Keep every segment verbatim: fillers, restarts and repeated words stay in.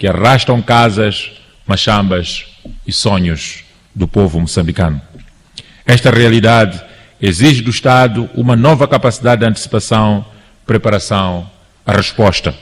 que arrastam casas, machambas e sonhos do povo moçambicano. Esta realidade exige do Estado uma nova capacidade de antecipação, preparação, a resposta.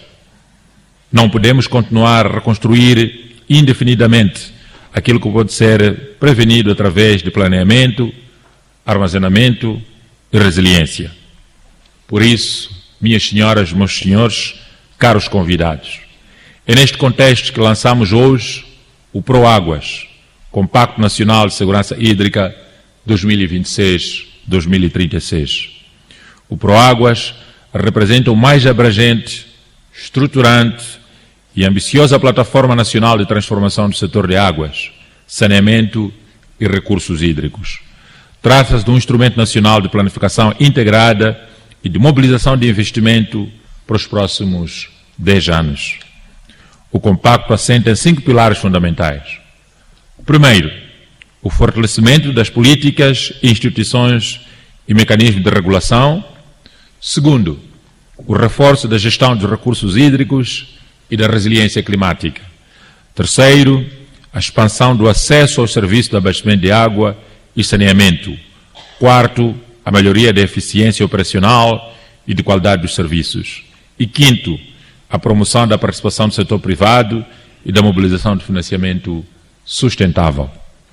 Não podemos continuar a reconstruir indefinidamente aquilo que pode ser prevenido através de planeamento, armazenamento e resiliência. Por isso, minhas senhoras, meus senhores, caros convidados, é neste contexto que lançamos hoje o PROAGUAS, Compacto Nacional de Segurança Hídrica dois mil e vinte e seis a dois mil e trinta e seis. O PROAGUAS representa o mais abrangente, estruturante e ambiciosa plataforma nacional de transformação do setor de águas, saneamento e recursos hídricos. Trata-se de um instrumento nacional de planificação integrada e de mobilização de investimento para os próximos dez anos. O compacto assenta em cinco pilares fundamentais. Primeiro, o fortalecimento das políticas, instituições e mecanismos de regulação. Segundo, o reforço da gestão dos recursos hídricos e da resiliência climática. Terceiro, a expansão do acesso aos serviços de abastecimento de água e saneamento. Quarto, a melhoria da eficiência operacional e de qualidade dos serviços. E quinto, a promoção da participação do setor privado e da mobilização de financiamento sustentável.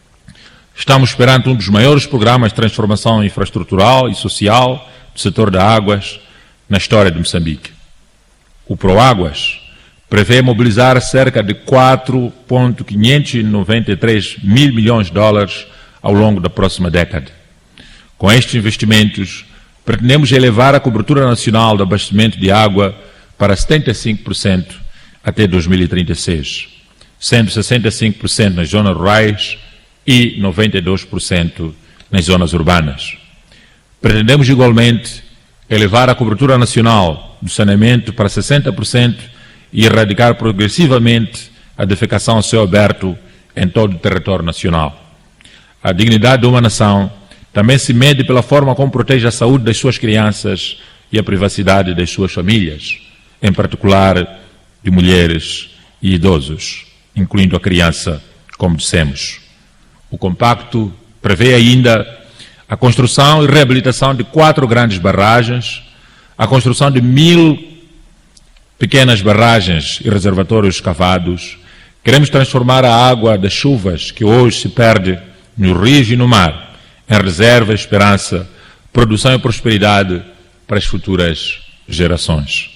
Estamos perante um dos maiores programas de transformação infraestrutural e social do setor de águas na história de Moçambique. O PROAGUAS prevê mobilizar cerca de quatro vírgula quinhentos e noventa e três mil milhões de dólares ao longo da próxima década. Com estes investimentos, pretendemos elevar a cobertura nacional do abastecimento de água para setenta e cinco por cento até dois mil e trinta e seis, sendo sessenta e cinco por cento nas zonas rurais e noventa e dois por cento nas zonas urbanas. Pretendemos igualmente elevar a cobertura nacional do saneamento para sessenta por cento e erradicar progressivamente a defecação a céu aberto em todo o território nacional. A dignidade de uma nação também se mede pela forma como protege a saúde das suas crianças e a privacidade das suas famílias, em particular de mulheres e idosos, incluindo a criança, como dissemos. O compacto prevê ainda a construção e reabilitação de quatro grandes barragens, a construção de mil pequenas barragens e reservatórios cavados. Queremos transformar a água das chuvas que hoje se perde no rio e no mar em reserva, esperança, produção e prosperidade para as futuras gerações.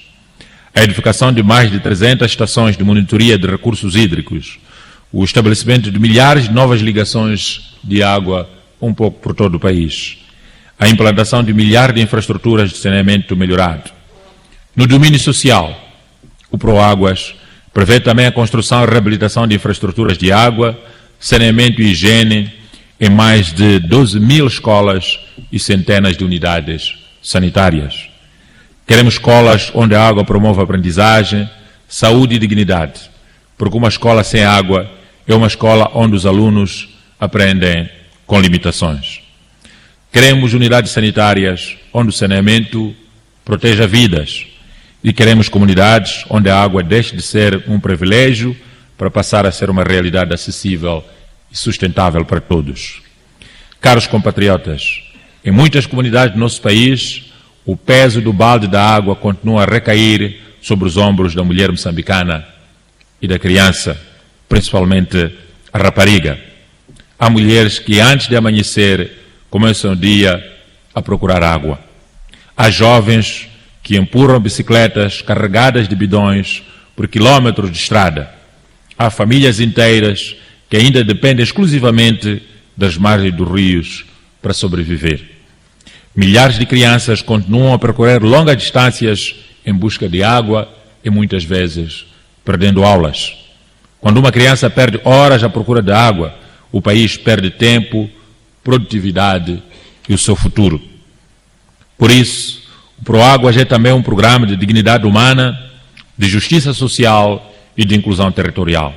A edificação de mais de trezentas estações de monitoria de recursos hídricos, o estabelecimento de milhares de novas ligações de água um pouco por todo o país, a implantação de milhares de infraestruturas de saneamento melhorado. No domínio social, o PROAGUAS prevê também a construção e reabilitação de infraestruturas de água, saneamento e higiene em mais de doze mil escolas e centenas de unidades sanitárias. Queremos escolas onde a água promove a aprendizagem, saúde e dignidade, porque uma escola sem água é uma escola onde os alunos aprendem com limitações. Queremos unidades sanitárias onde o saneamento proteja vidas e queremos comunidades onde a água deixe de ser um privilégio para passar a ser uma realidade acessível e sustentável para todos. Caros compatriotas, em muitas comunidades do nosso país, o peso do balde da água continua a recair sobre os ombros da mulher moçambicana e da criança, principalmente a rapariga. Há mulheres que antes de amanhecer começam o dia a procurar água. Há jovens que empurram bicicletas carregadas de bidões por quilómetros de estrada. Há famílias inteiras que ainda dependem exclusivamente das margens dos rios para sobreviver. Milhares de crianças continuam a percorrer longas distâncias em busca de água e muitas vezes perdendo aulas. Quando uma criança perde horas à procura de água, o país perde tempo, produtividade e o seu futuro. Por isso, o PROAGUAS é também um programa de dignidade humana, de justiça social e de inclusão territorial.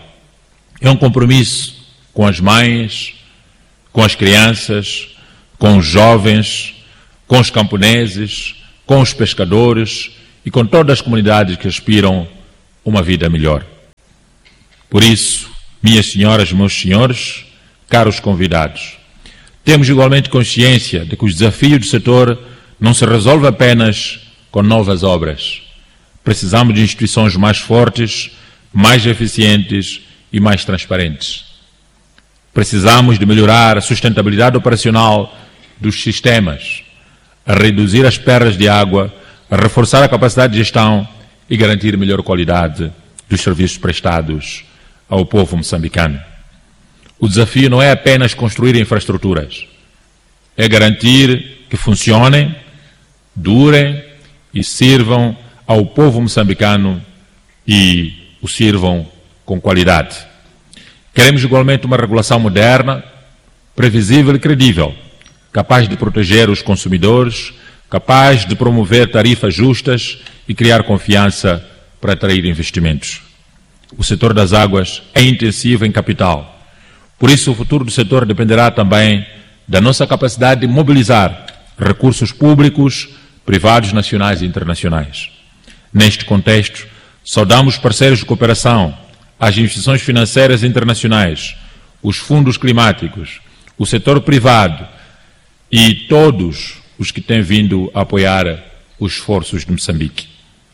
É um compromisso com as mães, com as crianças, com os jovens, com os camponeses, com os pescadores e com todas as comunidades que aspiram uma vida melhor. Por isso, minhas senhoras, meus senhores, caros convidados, temos igualmente consciência de que os desafios do setor não se resolvem apenas com novas obras. Precisamos de instituições mais fortes, mais eficientes e mais transparentes. Precisamos de melhorar a sustentabilidade operacional dos sistemas, a reduzir as perdas de água, a reforçar a capacidade de gestão e garantir melhor qualidade dos serviços prestados ao povo moçambicano. O desafio não é apenas construir infraestruturas, é garantir que funcionem, durem e sirvam ao povo moçambicano e o sirvam com qualidade. Queremos igualmente uma regulação moderna, previsível e credível, capaz de proteger os consumidores, capaz de promover tarifas justas e criar confiança para atrair investimentos. O setor das águas é intensivo em capital. Por isso, o futuro do setor dependerá também da nossa capacidade de mobilizar recursos públicos, privados, nacionais e internacionais. Neste contexto, saudamos parceiros de cooperação, as instituições financeiras internacionais, os fundos climáticos, o setor privado e todos os que têm vindo a apoiar os esforços de Moçambique.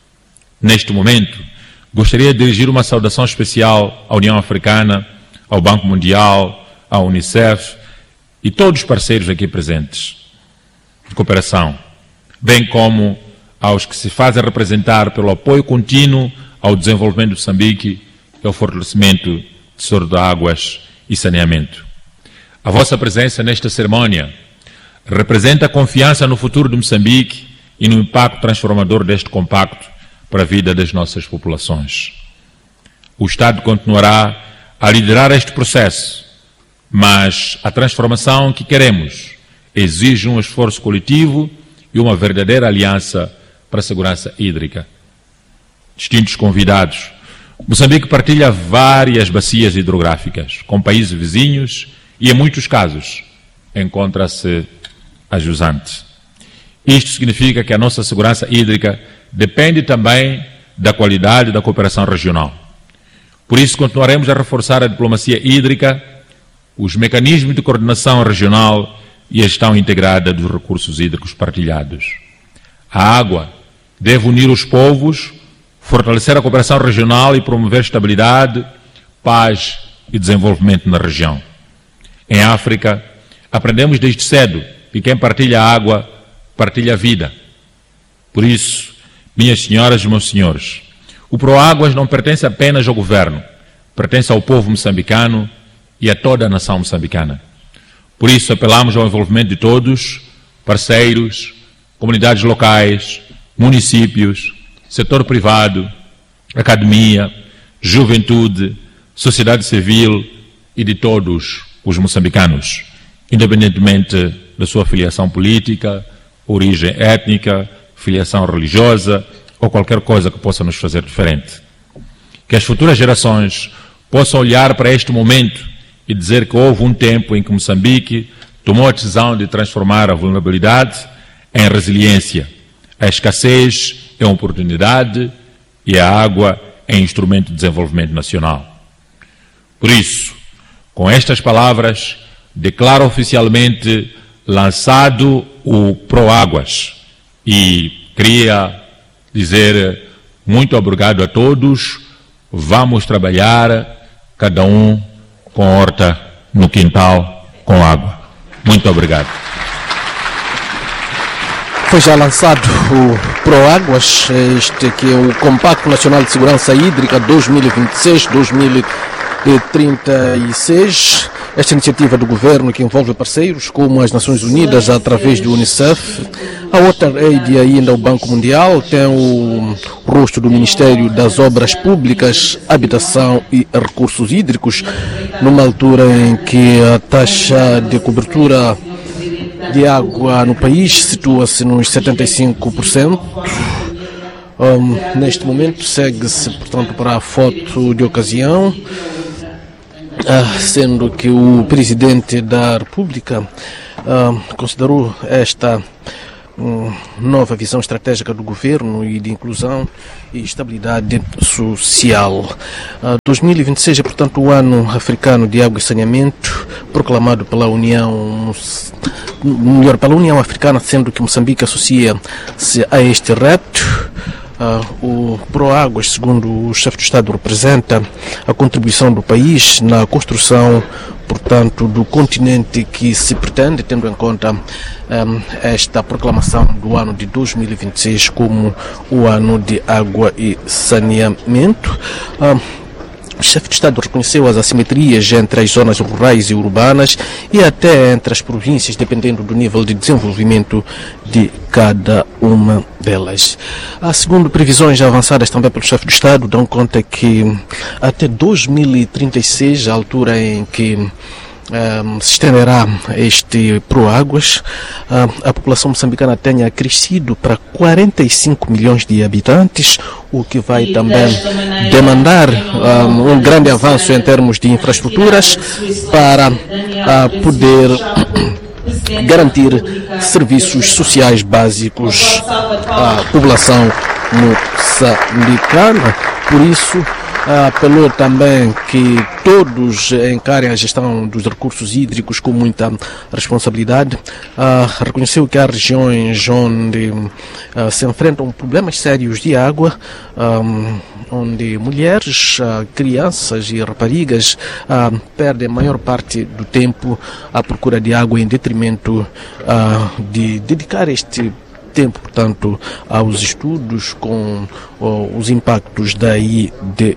Neste momento, gostaria de dirigir uma saudação especial à União Africana, ao Banco Mundial, à Unicef e todos os parceiros aqui presentes de cooperação, bem como aos que se fazem representar pelo apoio contínuo ao desenvolvimento de Moçambique e ao fortalecimento do setor de águas e saneamento. A vossa presença nesta cerimónia representa a confiança no futuro de Moçambique e no impacto transformador deste compacto para a vida das nossas populações. O Estado continuará a liderar este processo, mas a transformação que queremos exige um esforço coletivo e uma verdadeira aliança para a segurança hídrica. Distintos convidados, Moçambique partilha várias bacias hidrográficas com países vizinhos e, em muitos casos, encontra-se a jusante. Isto significa que a nossa segurança hídrica depende também da qualidade da cooperação regional. Por isso, continuaremos a reforçar a diplomacia hídrica, os mecanismos de coordenação regional e a gestão integrada dos recursos hídricos partilhados. A água deve unir os povos, fortalecer a cooperação regional e promover estabilidade, paz e desenvolvimento na região. Em África, aprendemos desde cedo que quem partilha a água, partilha a vida. Por isso, minhas senhoras e meus senhores, o Proáguas não pertence apenas ao governo, pertence ao povo moçambicano e a toda a nação moçambicana. Por isso, apelamos ao envolvimento de todos, parceiros, comunidades locais, municípios, setor privado, academia, juventude, sociedade civil e de todos os moçambicanos, independentemente da sua filiação política, origem étnica, filiação religiosa ou qualquer coisa que possa nos fazer diferente. Que as futuras gerações possam olhar para este momento e dizer que houve um tempo em que Moçambique tomou a decisão de transformar a vulnerabilidade em resiliência, a escassez em oportunidade e a água em instrumento de desenvolvimento nacional. Por isso, com estas palavras, declaro oficialmente lançado o Proáguas e queria dizer muito obrigado a todos. Vamos trabalhar, cada um com horta no quintal, com água. Muito obrigado. Foi já lançado o Proáguas, este que é o Compacto Nacional de Segurança Hídrica dois mil e vinte e seis a dois mil e trinta e seis. Esta iniciativa do governo que envolve parceiros como as Nações Unidas através do Unicef, a WaterAid e ainda o Banco Mundial, tem o rosto do Ministério das Obras Públicas, Habitação e Recursos Hídricos, numa altura em que a taxa de cobertura de água no país situa-se nos setenta e cinco por cento. Um, neste momento segue-se, portanto, para a foto de ocasião, uh, sendo que o Presidente da República uh, considerou esta uma nova visão estratégica do governo e de inclusão e estabilidade social. Uh, dois mil e vinte e seis é, portanto, o ano africano de água e saneamento, proclamado pela União, melhor, pela União Africana, sendo que Moçambique associa-se a este reto. Uh, o Proáguas, segundo o chefe de Estado, representa a contribuição do país na construção, portanto, do continente que se pretende, tendo em conta um, esta proclamação do ano de dois mil e vinte e seis como o ano de água e saneamento. Uh, O chefe de Estado reconheceu as assimetrias entre as zonas rurais e urbanas e até entre as províncias, dependendo do nível de desenvolvimento de cada uma delas. Ah, segundo previsões avançadas também pelo chefe de Estado, dão conta que até dois mil e trinta e seis, a altura em que Um, se estenderá este Proáguas, uh, a população moçambicana tenha crescido para quarenta e cinco milhões de habitantes, o que vai também demandar um, um grande avanço em termos de infraestruturas para uh, poder garantir serviços sociais básicos à população moçambicana. Por isso, apelou também que todos encarem a gestão dos recursos hídricos com muita responsabilidade. Uh, reconheceu que há regiões onde uh, se enfrentam problemas sérios de água, um, onde mulheres, uh, crianças e raparigas uh, perdem a maior parte do tempo à procura de água em detrimento uh, de dedicar este tempo, portanto, aos estudos com oh, os impactos daí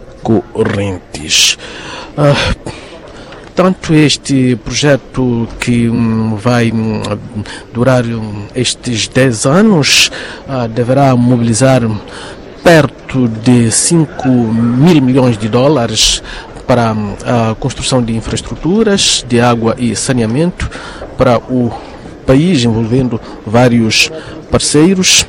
decorrentes. Uh, Portanto, este projeto que um, vai um, durar um, estes dez anos uh, deverá mobilizar perto de cinco mil milhões de dólares para a construção de infraestruturas de água e saneamento para o país, envolvendo vários parceiros.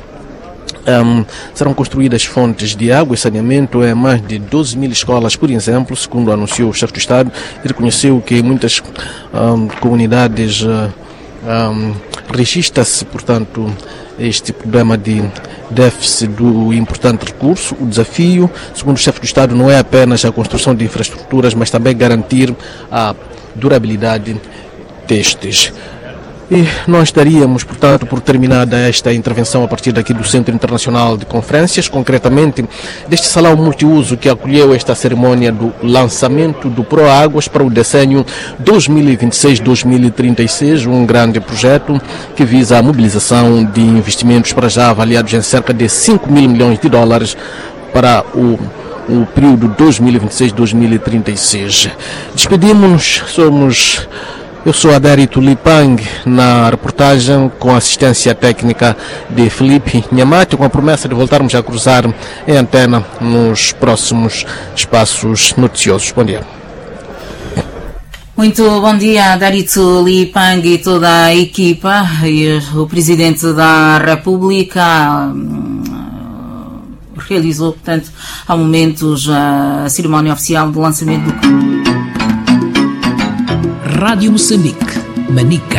Um, serão construídas fontes de água e saneamento em mais de doze mil escolas, por exemplo, segundo anunciou o chefe do Estado, e reconheceu que muitas um, comunidades uh, um, registra-se, portanto, este problema de déficit do importante recurso. O desafio, segundo o chefe do Estado, não é apenas a construção de infraestruturas, mas também garantir a durabilidade destes. E nós estaríamos, portanto, por terminada esta intervenção a partir daqui do Centro Internacional de Conferências, concretamente deste salão multiuso que acolheu esta cerimônia do lançamento do Proáguas para o decênio dois mil e vinte e seis a dois mil e trinta e seis, um grande projeto que visa a mobilização de investimentos para já avaliados em cerca de cinco mil milhões de dólares para o o período dois mil e vinte e seis a dois mil e trinta e seis. Despedimos-nos, somos... Eu sou Adérito Lipang, na reportagem com assistência técnica de Felipe Nhamato, com a promessa de voltarmos a cruzar em antena nos próximos espaços noticiosos. Bom dia. Muito bom dia, Adérito Lipang e toda a equipa. E o Presidente da República realizou, portanto, há momentos a cerimónia oficial do lançamento do Rádio Moçambique, Manica.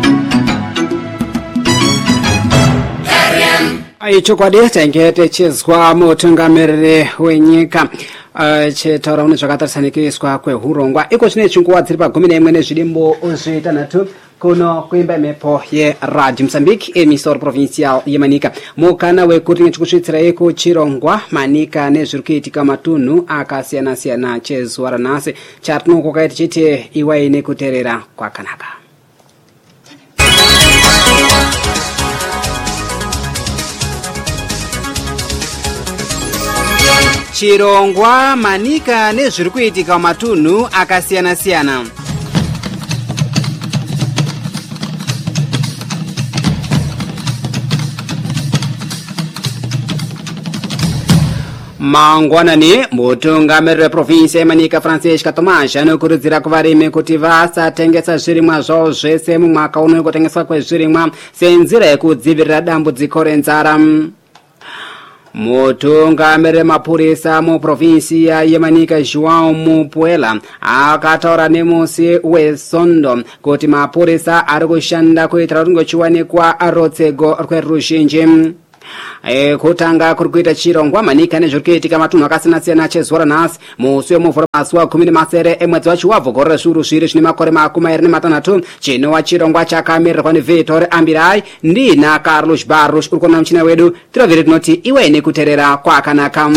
Aichokwadi tengete chizwa mutungamiriri wenyika chitaura une zvakatarisanikiriswa kwehurongwa iko zvine chinguva dziri pagumi neimwe nezvidimbo zvitanhatu kuno kuimba mhepo yeradhi Moçambique emisoro provincial yemanika mukana wekuti nechikusvitsira kuchirongwa manika nezviri kuitika matunhu akasiyana-siyana chezuva ranhasi chatinokoka tichiti iwai nekuteerera kwakanaka. Chirongwa manika nezviri kuitika matunhu akasiyana-siyana. Mangwanani mutungamiriri weprovinsi yemanika Francisca Tomás anokurudzira kuvarimi kuti vasatengesa zvirimwa zvavo zvese mumwaka uno kutengeswa kwezvirimwa senzira yekudzivirira dambudziko renzara. mutungamiriri mapurisa muprovinsia yemanika João Mupuela akataura nemusi wesondo kuti mapurisa ari kushanda kuitira kuti ngochiwanikwa rutsego rweruzhinji. E, kutanga kuri kuita chirongwa manika nezvirikuitika matunhu akasiyana-siyana chezuva ranhasi musi wemuvhuro masuwa gumi nemasere emwedzi wachiwabvu gore rezviuru zviri zvine makore makumi mairi nematanhatu chinova chirongwa chakamirirwa neVitor Ambirai. ndina Carlos Barros uri kuona muchina wedu tirovere tinoti iwe nekuteerera kwakanaka.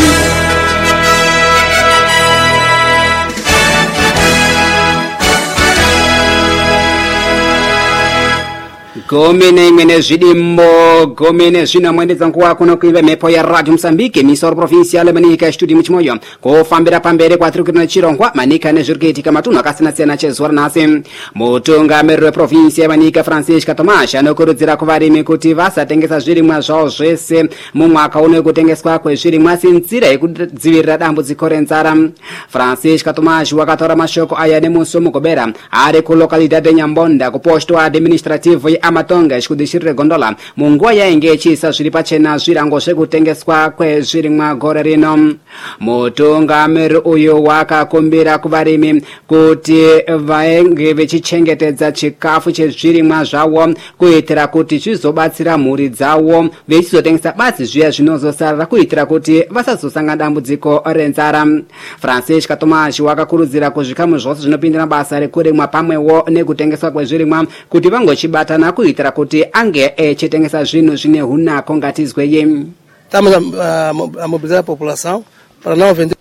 Gome neimwe nezvidimbo gome nezvinamwendedza nguva kuno kuimba mhepo yaRadio Mozambique misoro provincial yemanika studio muchimoyo kufambira pamberi kwatiri kuita chirongwa manika nezviri kuitika matunhu akasiyana-siyana chezuva ranhasi. mutungamiriri weprovinsi yemanika Francisca Tomás anokurudzira kuvarimi kuti vasatengesa zvirimwa zvavo zvese mumwaka uno wekutengeswa kwezvirimwa senzira yekudzivirira dambudziko renzara. Francisca Tomás wakataura mashoko aya nemusi womugobera ari kulocalidade Nyambonda kuposto administrative Amatonga ichikudishirire Gondola munguva yainge ichiisa zviri pachena zvirango zvekutengeswa kwezvirimwa gore rino. mutungamiriri uyu wakakumbira kuvarimi kuti vainge vachichengetedza chikafu chezvirimwa zvavo kuitira kuti zvizobatsira mhuri dzavo vechizotengesa basi zviya zvinozosarira kuitira kuti vasazosangana dambudziko renzara. Francisca Tomás wakakurudzira kuzvikamu zvose zvinopindira basa rekurimwa pamwewo nekutengeswa kwezvirimwa kuti vangochibatana kuitira kuti ange echitengesa zvinhu zvine hunako ngatizweye. Estamos a, a mobilizar a população para não vender.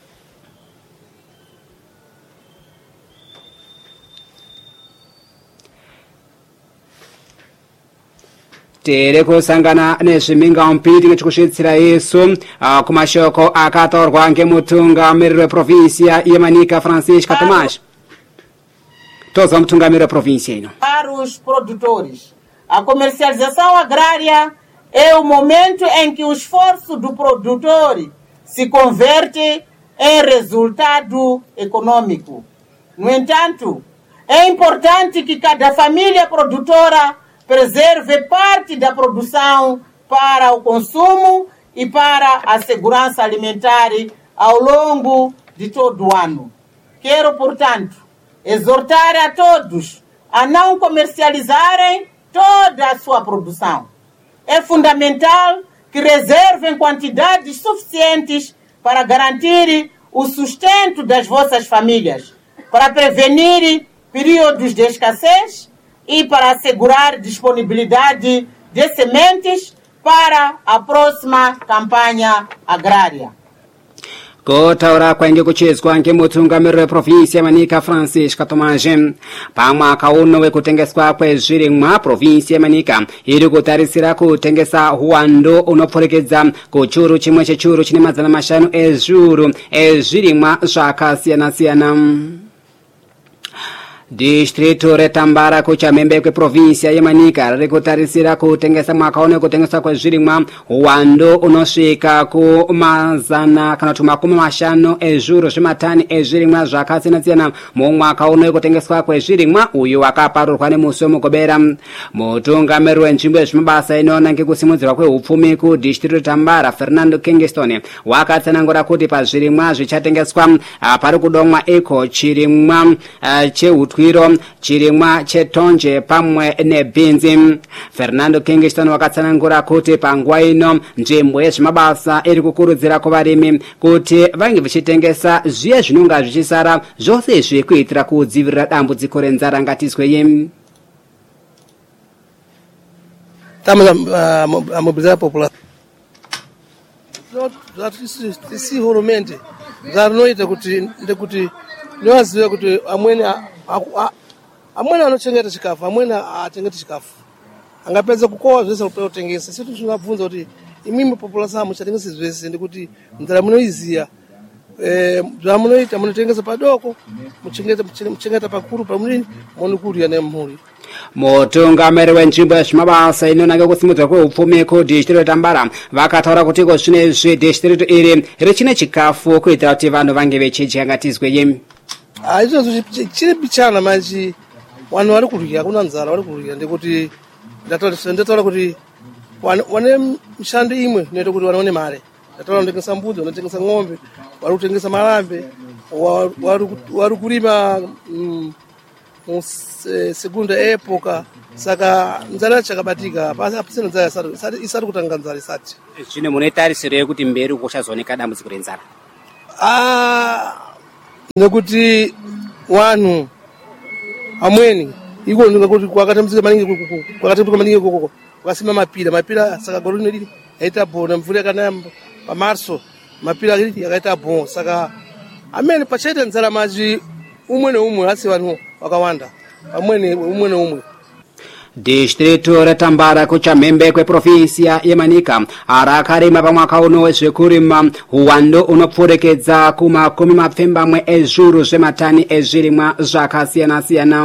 tere kusangana nezviminga mpiti ngechikusvitsira isu kumashoko akataurwa ngemutungamiriri weprovinsia yemanika Francisca Tomás. Todos mutungamiriri weprovinsia ino. Para os produtores, a comercialização agrária é o momento em que o esforço do produtor se converte em resultado econômico. No entanto, é importante que cada família produtora preserve parte da produção para o consumo e para a segurança alimentar ao longo de todo o ano. Quero, portanto, exortar a todos a não comercializarem toda a sua produção. É fundamental que reservem quantidades suficientes para garantir o sustento das vossas famílias, para prevenir períodos de escassez e para assegurar disponibilidade de sementes para a próxima campanha agrária. Kotaura kwainge kuchezwa ngemutungamiriri weprovinsi yemanika Francisca Tomás. pamwaka uno wekutengeswa kwezvirimwa provinsi yemanika iri kutarisira kutengesa huwando unopfurekedza kuchuru chimwe chechuru chine mazana mashanu ezviuru ezvirimwa zvakasiyana-siyana. Distrito retambara kuchamembe kweprovinsia yemanika riri kutarisira kutengesa mwaka uno kutengeswa kwezvirimwa huwando unosvika kumazana kana kuti makumi mashanu ezviuru zvimatani ezvirimwa zvakasiyana-siyana mumwaka uno kutengeswa kwezvirimwa uyu wakaparurwa nemusi womugobera. mutungamiriri wenzvimbo yezvimabasa inoona ngekusimudzirwa kwehupfumi kudistrito retambara Fernando Kingston wakatsanangura kuti pazvirimwa zvichatengeswa pari kudomwa iko chirimwa chehutwi chirimwa chetonje pamwe nebhinzi. Fernando Kingston wakatsanangura kuti panguva ino nzvimbo yezvimabasa iri kukurudzira kuvarimi kuti vange vachitengesa zviya zvinonga zvichisara zvose izvi kuitira kudzivirira dambudziko renzara ngatizweye. Estamos a, a mobilizar a população. Sihulumende zvarinoita kuti ndekuti niwazive kuti amweni amweni anochengeta chikafu amweni achengeta chikafu angapedza kukowa zvese kupewa kutengesa. Sisi tinobvunza kuti imimi população muchatengesa zvese ndikuti nzira munoiziya eh zvamunoita munotengesa padoko muchengeta muchengeta pakuru pamuni munokuriya nemhuri. mutungamiriri wenzvimbo yezvimabasa inoona ngekusimudzwa kwehupfumi kudistrito retambara vakataura kuti ko zvinezvi distrito iri richine chikafu kuitira kuti vanhu vange vechidya ngatizweye. Ah, izvozvo chiri bichana manje vanhu vari kurya hakuna nzara vari kurya ndekuti ndataura kuti wane mishando imwe inoita kuti vanhu vane mare Tataona wanatengesa mbuzi, wanatengesa ng'ombe, wari kutengesa malambe, wari kulima mm, segunda época, saka nzara chakabatika pasi pasina nzara isati isati kutanga nzara isati. Zvino munotarisira kuti mberi kuchazooneka dambudziko renzara? Ah, nekuti wanhu amweni iko ndikuti kwakatambudzika maningi kwakatambudzika maningi kokoko kwasima mapira mapira saka gorino lili yaita bona mvura yakanaya pa marso mapira lili yakaita bon saka amene pachete nzara maji umwe neumwe asi vanhu wakawanda amweni umwe neumwe. Distrito retambara kuchamhembe kweprovinsia yemanika arakarima pamwaka uno wezvekurima uwando unopfurekedza kumakumi mapfembamwe ezviuru zvematani ezvirimwa zvakasiyana-siyana.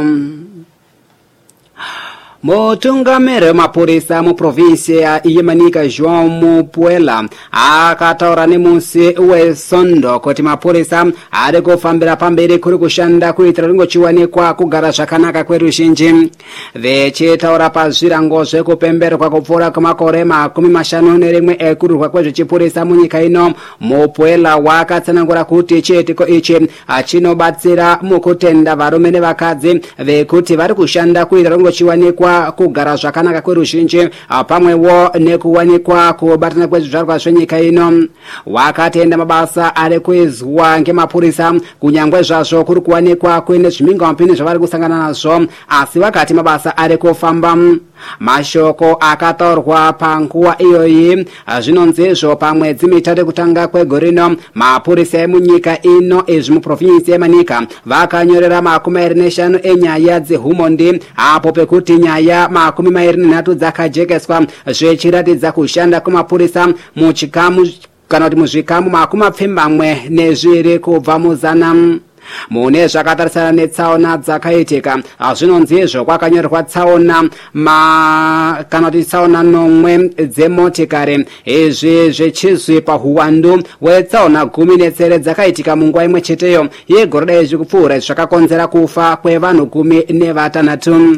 Mutungamiri wemapurisa muprovinsia yemanika João Mupuela akataura nemusi wesondo kuti mapurisa ari kufambira pamberi kuri kushanda kuitira ringochiwanikwa kugara zvakanaka kweruzhinji. Vechitaura pazvirango zvekupemberwa kupfuura kwemakore makumi mashanu nerimwe ekururwa kwezvechipurisa munyika ino, Mupuela wakatsanangura kuti chiitiko ichi chinobatsira mukutenda varume nevakadzi vekuti vari kushanda kuitira ringochiwanikwa kugara zvakanaka kweruzhinji pamwewo nekuwanikwa kubatana kwezvizvarwa zvenyika ino. Wakatenda mabasa ari kuizwa ngemapurisa kunyangwe zvazvo kuri kuwanikwa kuine zvimhingamupini zvavari kusangana nazvo, asi vakati mabasa ari kufamba. Mashoko akataurwa panguva iyoyi zvinonzizvo pamwedzi mitatu kutanga kwegore rino mapurisa emunyika ino izvi muprovinsi yemanika vakanyorera makumi mairi neshanu enyaya dzehumondi apo pekuti nyaya makumi mairi nenhatu dzakajekeswa zvichiratidza kushanda kwemapurisa muchikamu kana kuti muzvikamu makumi mapfembamwe nezviri kubva muzana. Mune zvakatarisana netsaona dzakaitika zvinonzizvo kwakanyorerwa tsaona ma kana kuti tsaona nomwe dzemotikari izvi zvichizvi pahuwandu hwetsaona gumi netsere dzakaitika munguva imwe cheteyo yegore izvi kupfuura zvakakonzera kufa kwevanhu gumi nevatanhatu.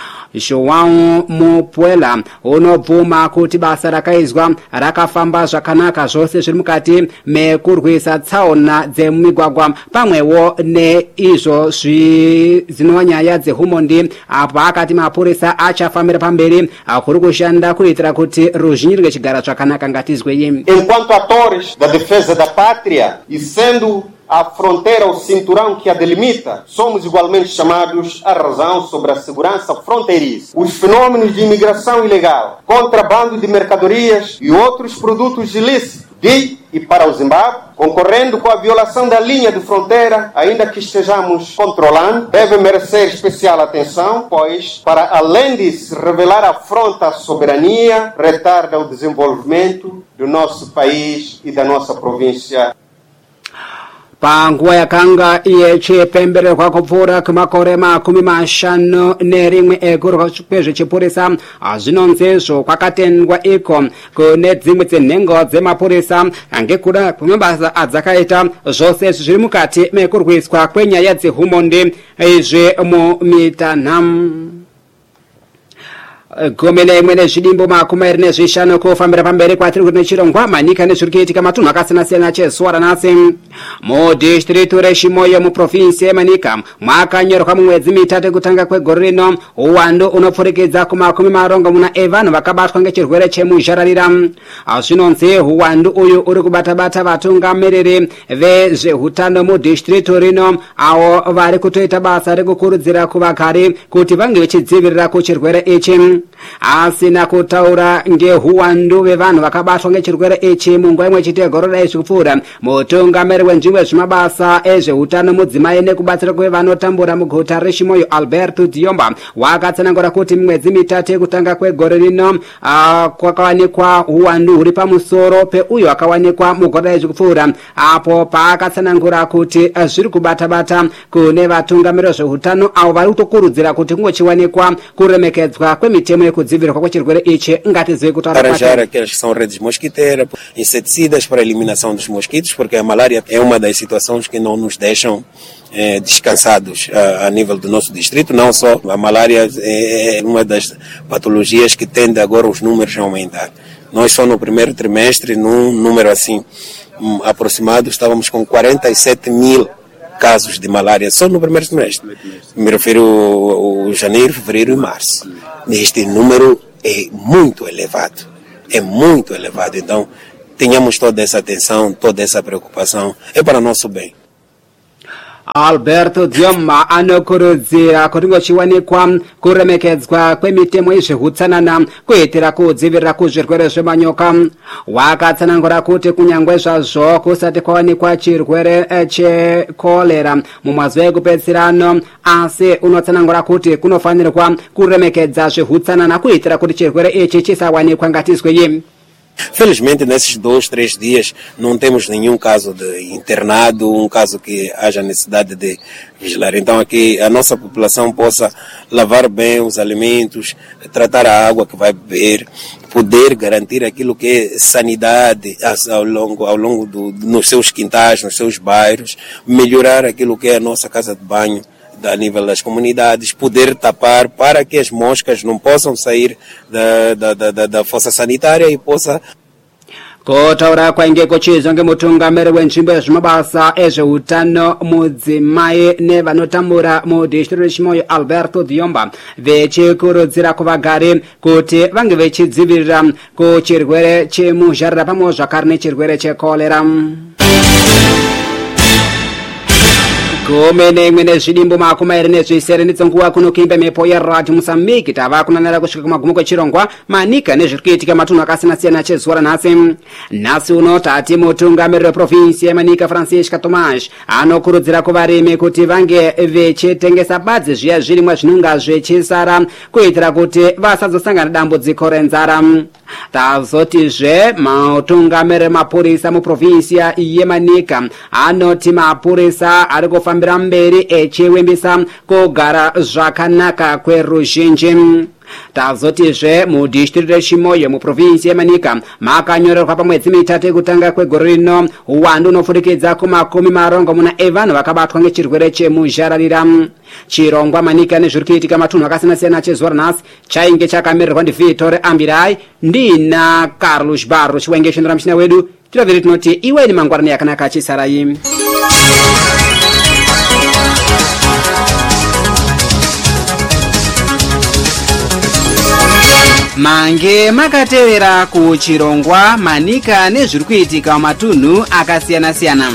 João Mupuela unobvuma kuti basa rakaizwa rakafamba zvakanaka zvose zviri mukati mekurwisa tsaona dzemumigwagwa pamwewo neizvo zvinova nyaya dzehumondi apo akati mapurisa achafambira pamberi kuri kushanda kuitira kuti ruzhinji rwechigara zvakanaka. Ngatizwei. Enquanto atores da defesa da pátria e sendo a fronteira, o cinturão que a delimita, somos igualmente chamados à razão sobre a segurança fronteiriça. Os fenômenos de imigração ilegal, contrabando de mercadorias e outros produtos ilícitos de e para o Zimbábue, concorrendo com a violação da linha de fronteira, ainda que estejamos controlando, deve merecer especial atenção, pois, para além de se revelar afronta à soberania, retarda o desenvolvimento do nosso país e da nossa província. Panguva yakanga yechipembererwa kupfuura kwemakore makumi mashanu nerimwe ekurwa kwezvechipurisa zvinonzizvo kwakatendwa iko kune dzimwe dzenhengo dzemapurisa ngekuda kwemabasa adzakaita zvose zviri mukati mekurwiswa kwenyaya dzehumondi izvi mumitanham. Gome neimwe nezvidimbo makumi mairi nezvishanu kufambira pamberi kwatiri kuti nechirongwa manika nezviri kuitika matunhu akasiyana-siyana chezuva ranhasi. Mudistritu reShimoyo muprovinsi yemanika mwakanyorwa mumwedzi mitatu kutanga kwegore rino uwandu unopfurekedza kumakumi marongomuna evanhu vakabatwa ngechirwere chemuzhararira. Zvinonzi uwandu uyu uri kubata-bata vatungamiriri vezveutano mudistritu rino avo vari kutoita basa rekukurudzira kuvagari kuti vange vachidzivirira kuchirwere ichi. Asina kutaura ngehuwandu vevanhu vakabatwa ngechirwere ichi munguva imwe chete gore dai zvikupfuura, mutungamiri wenzvimbo yezvemabasa ezveutano mudzimai nekubatsira kwevanotambura muguta reShimoyo Alberto Diomba wakatsanangura kuti mimwedzi mitatu yekutanga kwegore rino uh, kwakawanikwa uwandu huri pamusoro peuyo akawanikwa mugore dai zvikupfuura, apo paakatsanangura kuti uh, zviri kubata-bata kune vatungamiri vezveutano avo vari kutokurudzira kuti kungochiwanikwa kuremekedzwa kwemitemo yekudzivirirwa kwechirwere ichi. Ngatizwe kutaura arranjar aquelas que são redes mosquiteiras, inseticidas para a eliminação dos mosquitos, porque a malária é uma das situações que não nos deixam eh, descansados a, a nível do nosso distrito. Não só a malária é uma das patologias que tende agora os números a aumentar. Nós só no primeiro trimestre, num número assim um, aproximado, estávamos com quarenta e sete mil casos de malária só no primeiro trimestre. Me refiro ao, ao janeiro, fevereiro e março. Este número é muito elevado. É muito elevado. Então, tenhamos toda essa atenção, toda essa preocupação. É para nosso bem. Alberto Dioma anokurudzira kuti ngochiwanikwa kuremekedzwa kwemitemo yezveutsanana kuitira kudzivirira kuzvirwere zvemanyoka. Wakatsanangura kuti kunyangwe zvazvo kusati kwawanikwa chirwere chekolera mumazuva ekupedzisira ano, asi unotsanangura kuti kunofanirwa kuremekedza zveutsanana kuitira kuti chirwere ichi chisawanikwa. Ngatizwei. Felizmente, nesses dois, três dias, não temos nenhum caso de internado, um caso que haja necessidade de vigilar. Então, aqui a nossa população possa lavar bem os alimentos, tratar a água que vai beber, poder garantir aquilo que é sanidade ao longo, ao longo do, nos seus quintais, nos seus bairros, melhorar aquilo que é a nossa casa de banho, a nível das comunidades, poder tapar para que as moscas não possam sair da, da, da, da fossa sanitária e possa... Kotaura kwainge kuchizwa ngemutungamiri wenzvimbo yezvimabasa ezveutano mudzimai nevanotambura mudistrict reChimoyo Alberto Diomba vechikurudzira kuvagari kuti vange vechidzivirira kuchirwere chemuzharira pamwe zvakare nechirwere chekolera. Kumi neimwe nezvidimbu makumi mairi nezvisere nedzonguva kunokimba mhepo yeradhi Mozambique tava kunanira kusvika kumagumo kwechirongwa manika nezviri kuitika matunhu akasiyana-siyana chezuva ranhasi. Nhasi uno tati mutungamiriri weprovinsi yemanika Francisca Tomás anokurudzira kuvarimi kuti vange vechitengesa badzi zviya zvirimwa zvinonga zvechisara kuitira kuti vasazosangana dambudziko renzara. Tazotizve mutungamiriri mapurisa muprovinsi yemanika anoti mapurisa ari kufambira mberi echivimbisa kugara zvakanaka kweruzhinji. Tazotizve mudistrict reChimoyo muprovinsi yemanika makanyorerwa pamwedzi mitatu yekutanga kwegore rino uwandu unofurikidza kumakumi marongo muna evanhu vakabatwa ngechirwere chemuzhararira. Chirongwa manika nezviri kuitika matunhu akasiyana-siyana chezuva ranhasi chainge chakamirirwa ndiVitore Ambirai ndina Carlos Barro chiwenge chinora muchina wedu tiroviri tinoti iweni mangwarani yakanaka chisarai. Mange makatevera kuchirongwa manika nezviri kuitika matunhu akasiyana-siyana.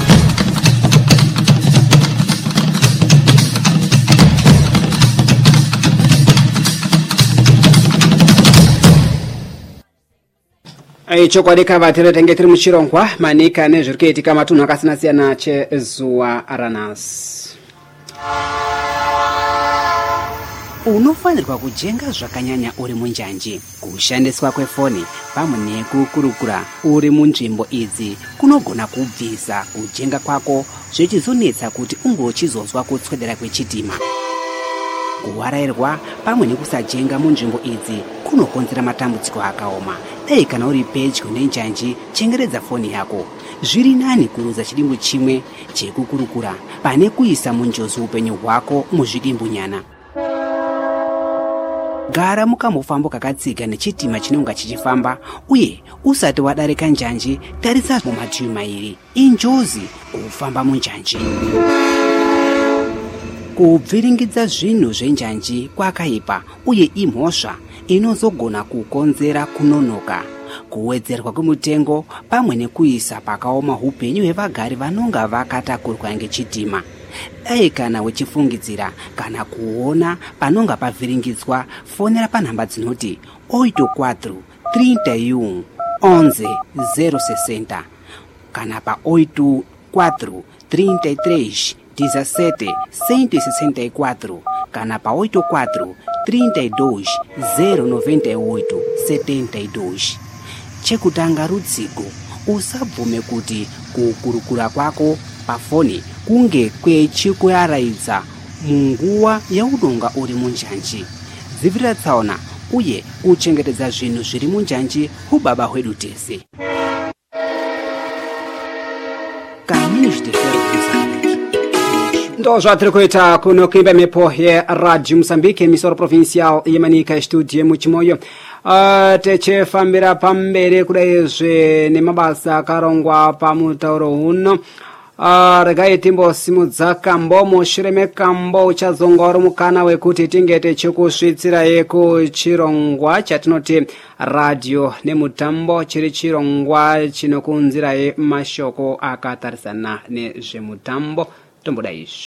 Chokwadi kavatire tenge tiri muchirongwa manika nezviri kuitika matunhu akasiyana-siyana chezuva ranhasi. Unofanirwa kujenga zvakanyanya uri munjanji. Kushandiswa kwefoni pamwe nekukurukura uri munzvimbo idzi kunogona kubvisa kujenga kwako zvichizonetsa kuti unge uchizonzwa kutswedera kwechitima. Kuwarairwa pamwe nekusajenga munzvimbo idzi kunokonzera matambudziko akaoma. Dai kana uri pedyo nenjanji, chengeredza foni yako. Zviri nani kuruza chidimbu chimwe chekukurukura pane kuisa munjodzi upenyu hwako muzvidimbu nyana. Gara mukamufambo kakatsiga nechitima chinonga chichifamba uye usati wadarika njanji tarisa mumativi mairi. Injozi kufamba munjanji. Kubviringidza zvinhu zvenjanji kwakaipa uye imhosva inozogona kukonzera kunonoka, kuwedzerwa kwemutengo pamwe nekuisa pakaoma upenyu hwevagari vanonga vakatakurwa ngechitima. Dai kana wechifungidzira kana kuona panonga pavhiringidzwa, fonera panhamba dzinoti oito quatro trinta e um onze zero sessenta kana pa oito quatro trinta e três dezessete cento e sessenta e quatro kana pa oito quatro trinta e dois zero noventa e oito setenta e dois. Chekutanga rudzigo, usabvume kuti kukurukura kwako pafoni kunge kwechikuaraidza munguva yaunonga uri munjanji. Dzivirira tsaona uye uchengetedza zvinhu zviri munjanji ubaba hwedu tese. Ndo zvatiri kuita kuno kuimba mhepo yeRadio Mozambique emisora provincial yemanika estudio muChimoyo. uh, techifambira pamberi kudaizve nemabasa akarongwa pamutauro uno. Uh, regai timbosimudza kambo mushure mekambo uchazonga uri mukana wekuti tinge tichikusvitsiraye kuchirongwa chatinoti radio nemutambo, chiri chirongwa chinokunziraye mashoko akatarisana nezvemutambo. Tomboda izvi